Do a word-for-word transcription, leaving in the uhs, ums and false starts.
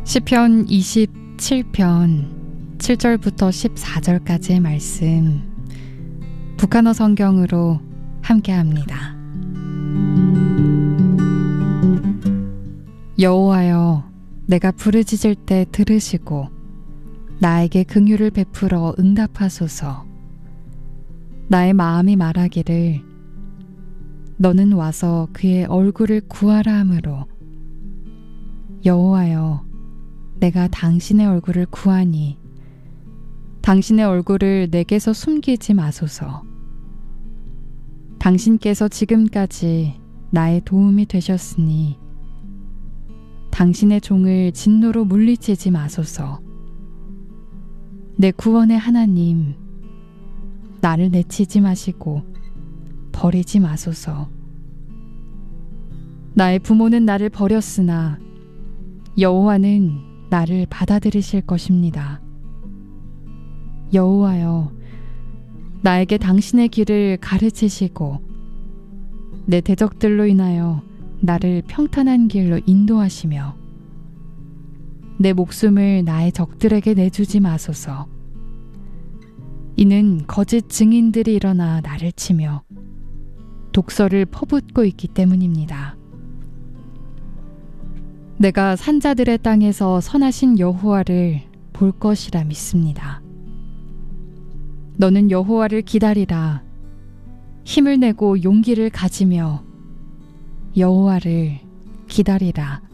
시편 이십칠 편 칠 절부터 십사 절까지의 말씀, 북한어 성경으로 함께합니다. 여호와여, 내가 부르짖을 때 들으시고 나에게 긍휼을 베풀어 응답하소서. 나의 마음이 말하기를 너는 와서 그의 얼굴을 구하라 하므로, 여호와여, 내가 당신의 얼굴을 구하니 당신의 얼굴을 내게서 숨기지 마소서. 당신께서 지금까지 나의 도움이 되셨으니 당신의 종을 진노로 물리치지 마소서. 내 구원의 하나님, 나를 내치지 마시고 버리지 마소서. 나의 부모는 나를 버렸으나 여호와는 나를 받아들이실 것입니다. 여호와여, 나에게 당신의 길을 가르치시고 내 대적들로 인하여 나를 평탄한 길로 인도하시며 내 목숨을 나의 적들에게 내주지 마소서. 이는 거짓 증인들이 일어나 나를 치며 독설을 퍼붓고 있기 때문입니다. 내가 산자들의 땅에서 선하신 여호와를 볼 것이라 믿습니다. 너는 여호와를 기다리라. 힘을 내고 용기를 가지며 여호와를 기다리라.